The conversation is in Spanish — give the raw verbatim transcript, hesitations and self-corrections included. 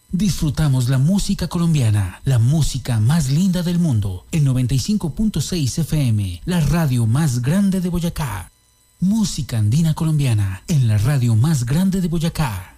Disfrutamos la música colombiana, la música más linda del mundo. El noventa y cinco punto seis F M, la radio más grande de Boyacá. Música andina colombiana en la radio más grande de Boyacá.